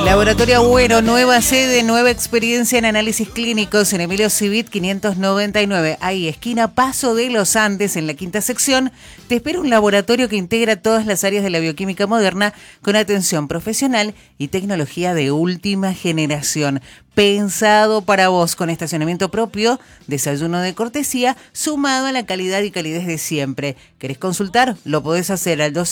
Laboratorio Agüero, nueva sede, nueva experiencia en análisis clínicos en Emilio Civit 599. Ahí, esquina Paso de los Andes, en la quinta sección. Te espera un laboratorio que integra todas las áreas de la bioquímica moderna con atención profesional y tecnología de última generación. Pensado para vos, con estacionamiento propio, desayuno de cortesía, sumado a la calidad y calidez de siempre. ¿Querés consultar? Lo podés hacer al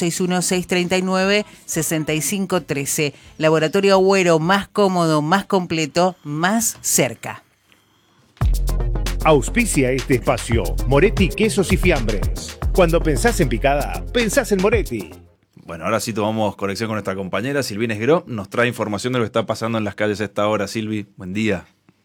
261-639-6513. Laboratorio Agüero, más cómodo, más completo, más cerca. Auspicia este espacio Moretti Quesos y Fiambres. Cuando pensás en picada, pensás en Moretti. Bueno, ahora sí tomamos conexión con nuestra compañera Silvina Esgueró. Nos trae información de lo que está pasando en las calles a esta hora. Silvi, buen día.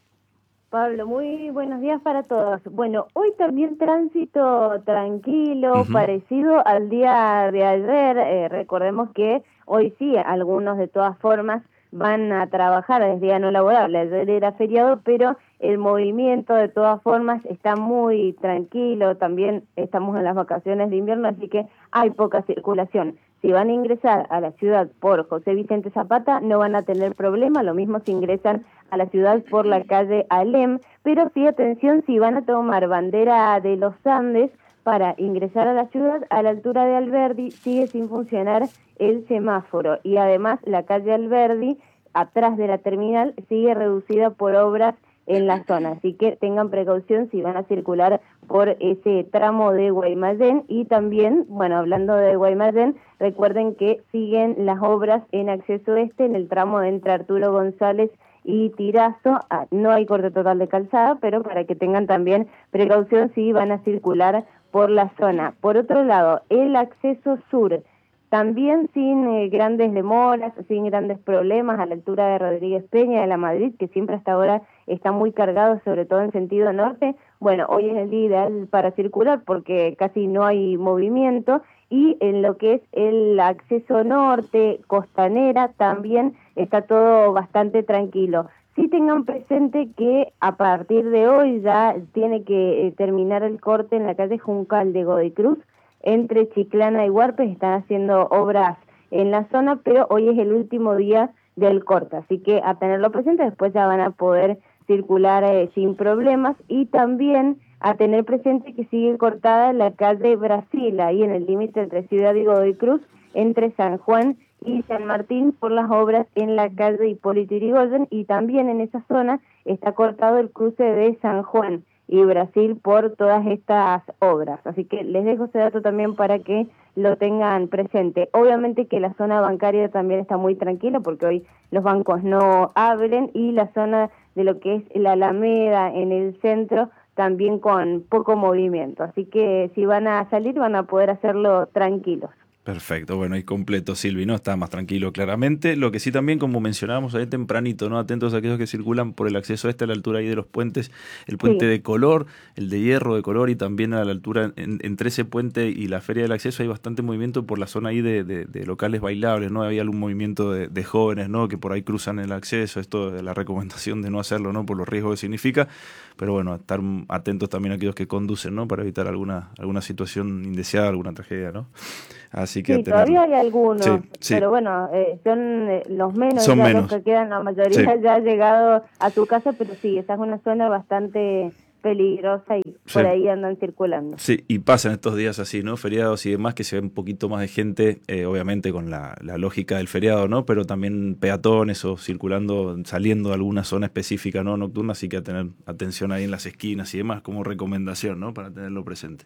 Pablo, muy buenos días para todos. Bueno, hoy también tránsito tranquilo, parecido al día de ayer. Recordemos que hoy sí, algunos de todas formas van a trabajar, es día no laborable, ayer era feriado, pero el movimiento de todas formas está muy tranquilo. También estamos en las vacaciones de invierno, así que hay poca circulación. Si van a ingresar a la ciudad por José Vicente Zapata, no van a tener problema, lo mismo si ingresan a la ciudad por la calle Alem, pero sí, atención, si van a tomar Bandera de los Andes para ingresar a la ciudad, a la altura de Alberdi sigue sin funcionar el semáforo, y además la calle Alberdi, atrás de la terminal, sigue reducida por obras en la zona, así que tengan precaución si van a circular por ese tramo de Guaymallén. Y también, bueno, hablando de Guaymallén, recuerden que siguen las obras en acceso este, en el tramo de entre Arturo González y Tirazo. No hay corte total de calzada, pero para que tengan también precaución si van a circular por la zona. Por otro lado, el acceso sur, también sin grandes demoras, sin grandes problemas, a la altura de Rodríguez Peña, de la Madrid, que siempre hasta ahora está muy cargado, sobre todo en sentido norte. Bueno, hoy es el día ideal para circular porque casi no hay movimiento, y en lo que es el acceso norte, Costanera, también está todo bastante tranquilo. Sí tengan presente que a partir de hoy ya tiene que terminar el corte en la calle Juncal de Godoy Cruz, entre Chiclana y Huarpes. Están haciendo obras en la zona, pero hoy es el último día del corte, así que a tenerlo presente, después ya van a poder circular sin problemas. Y también a tener presente que sigue cortada la calle Brasil, ahí en el límite entre Ciudad y Godoy Cruz, entre San Juan y San Martín, por las obras en la calle Hipólito Yrigoyen, y también en esa zona está cortado el cruce de San Juan y Brasil por todas estas obras. Así que les dejo ese dato también para que lo tengan presente. Obviamente que la zona bancaria también está muy tranquila porque hoy los bancos no abren, y la zona de lo que es la Alameda en el centro también con poco movimiento. Así que si van a salir van a poder hacerlo tranquilos. Perfecto, bueno, y completo, Silvi, ¿no? Está más tranquilo claramente. Lo que sí también, como mencionábamos ahí tempranito, ¿no? Atentos a aquellos que circulan por el acceso a la altura ahí de los puentes, el puente de Color, el de Hierro de Color, y también a la altura, entre ese puente y la Feria del Acceso hay bastante movimiento por la zona ahí de locales bailables, ¿no? Había algún movimiento de jóvenes, ¿no? Que por ahí cruzan el acceso, esto de la recomendación de no hacerlo, ¿no? Por los riesgos que significa, pero bueno, estar atentos también a aquellos que conducen, ¿no? Para evitar alguna situación indeseada, alguna tragedia, ¿no? Así que sí, todavía hay algunos, sí. Pero bueno, son los menos, son ya menos. Los que quedan, la mayoría ya ha llegado a tu casa, pero sí, esa es una zona bastante peligrosa y por ahí andan circulando. Sí, y pasan estos días así, ¿no? Feriados y demás, que se ve un poquito más de gente, obviamente con la lógica del feriado, ¿no? Pero también peatones o circulando, saliendo de alguna zona específica, ¿no? Nocturna, así que a tener atención ahí en las esquinas y demás, como recomendación, ¿no? Para tenerlo presente.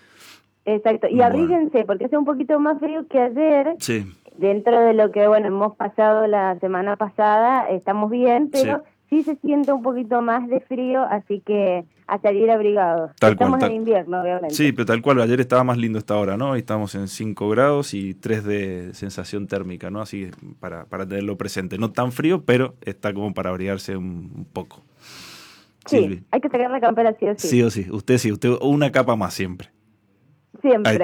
Exacto, y abríguense porque hace un poquito más frío que ayer. Sí. Dentro de lo que, bueno, hemos pasado la semana pasada, estamos bien, pero sí se siente un poquito más de frío, así que a salir abrigados. Estamos en invierno, obviamente. Sí, pero tal cual, ayer estaba más lindo esta hora, ¿no? Hoy estamos en 5 grados y 3 de sensación térmica, ¿no? Así para tenerlo presente. No tan frío, pero está como para abrigarse un poco. Sí, Silvi. Hay que sacar la campera sí o sí. Sí, usted una capa más siempre. Siempre.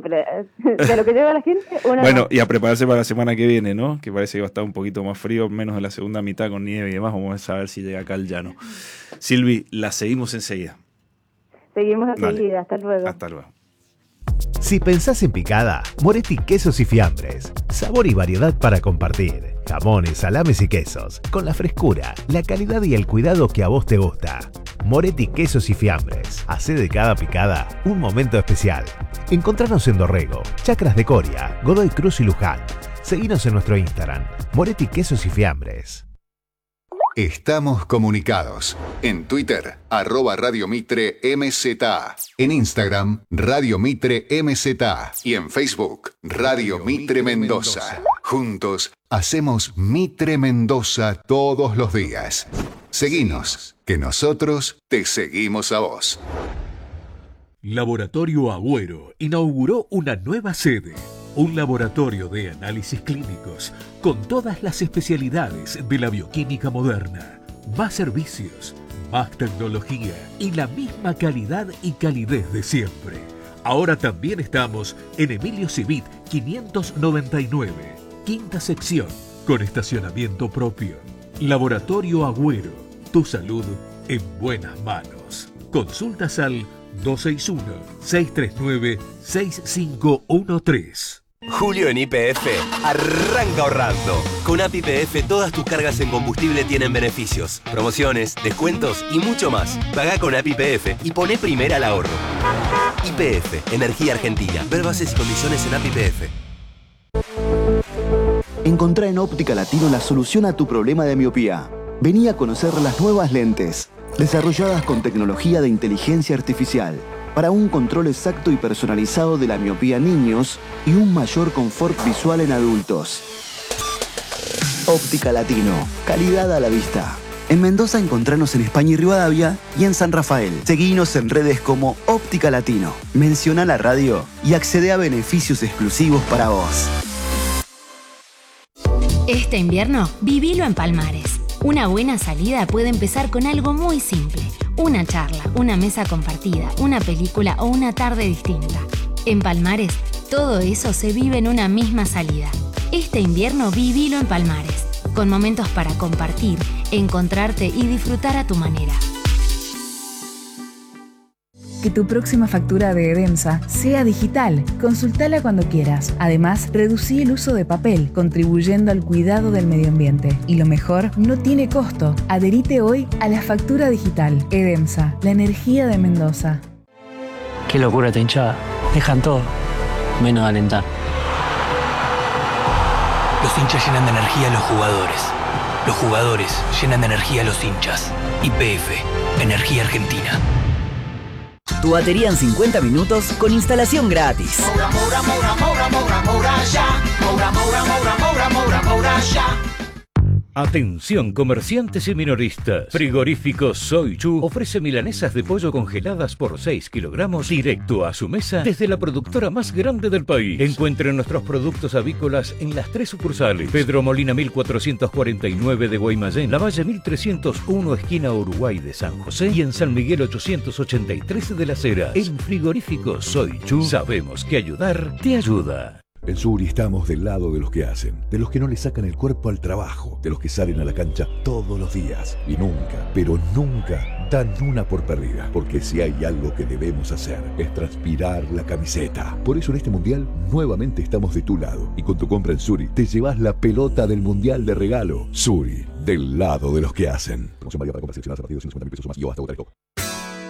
De lo que lleva la gente, bueno, y a prepararse para la semana que viene, ¿no? Que parece que va a estar un poquito más frío, menos en la segunda mitad con nieve y demás. Vamos a ver si llega acá el llano. Silvi, la seguimos enseguida. Seguimos enseguida. Hasta luego. Hasta luego. Si pensás en picada, Moretti Quesos y Fiambres. Sabor y variedad para compartir. Jamones, salames y quesos, con la frescura, la calidad y el cuidado que a vos te gusta. Moretti Quesos y Fiambres. Hacé de cada picada un momento especial. Encontranos en Dorrego, Chacras de Coria, Godoy Cruz y Luján. Seguinos en nuestro Instagram, Moretti Quesos y Fiambres. Estamos comunicados. En Twitter, @Radio Mitre MZA. En Instagram, Radio Mitre MZA. Y en Facebook, Radio Mitre Mendoza. Juntos, hacemos Mitre Mendoza todos los días. Seguinos, que nosotros te seguimos a vos. Laboratorio Agüero inauguró una nueva sede. Un laboratorio de análisis clínicos con todas las especialidades de la bioquímica moderna. Más servicios, más tecnología y la misma calidad y calidez de siempre. Ahora también estamos en Emilio Civit 599, quinta sección, con estacionamiento propio. Laboratorio Agüero, tu salud en buenas manos. Consultas al 261-639-6513. Julio en YPF arranca ahorrando. Con App YPF todas tus cargas en combustible tienen beneficios, promociones, descuentos y mucho más. Pagá con App YPF y poné primera al ahorro. YPF, Energía Argentina. Ver bases y condiciones en App YPF. Encontrá en Óptica Latino la solución a tu problema de miopía. Vení a conocer las nuevas lentes, desarrolladas con tecnología de inteligencia artificial, para un control exacto y personalizado de la miopía en niños y un mayor confort visual en adultos. Óptica Latino, calidad a la vista. En Mendoza encontranos en España y Rivadavia y en San Rafael. Seguinos en redes como Óptica Latino. Menciona la radio y accede a beneficios exclusivos para vos. Este invierno, vivilo en Palmares. Una buena salida puede empezar con algo muy simple. Una charla, una mesa compartida, una película o una tarde distinta. En Palmares, todo eso se vive en una misma salida. Este invierno vivilo en Palmares, con momentos para compartir, encontrarte y disfrutar a tu manera. Que tu próxima factura de Edemsa sea digital. Consultala cuando quieras. Además, reducí el uso de papel, contribuyendo al cuidado del medio ambiente. Y lo mejor, no tiene costo. Adherite hoy a la factura digital. Edemsa, la energía de Mendoza. Qué locura esta hinchada. Dejan todo, menos alentar. Los hinchas llenan de energía a los jugadores. Los jugadores llenan de energía a los hinchas. YPF, Energía Argentina. Tu batería en 50 minutos con instalación gratis. Moura, Moura, Moura, Moura, Moura, Moura, ya. Moura, Moura, Moura, Moura, Moura, Moura, ya. Atención comerciantes y minoristas. Frigorífico Soy Chu ofrece milanesas de pollo congeladas por 6 kilogramos directo a su mesa desde la productora más grande del país. Encuentren nuestros productos avícolas en las 3 sucursales: Pedro Molina 1449 de Guaymallén, Lavalle 1301 esquina Uruguay de San José y en San Miguel 883 de Las Heras. En Frigorífico Soy Chu sabemos que ayudar te ayuda. En Suri estamos del lado de los que hacen, de los que no le sacan el cuerpo al trabajo, de los que salen a la cancha todos los días y nunca, pero nunca dan una por perdida, porque si hay algo que debemos hacer es transpirar la camiseta. Por eso en este mundial nuevamente estamos de tu lado y con tu compra en Suri te llevas la pelota del mundial de regalo. Suri, del lado de los que hacen. Promoción válida para compras seleccionadas a partir de 250.000 pesos más y o hasta Botareco.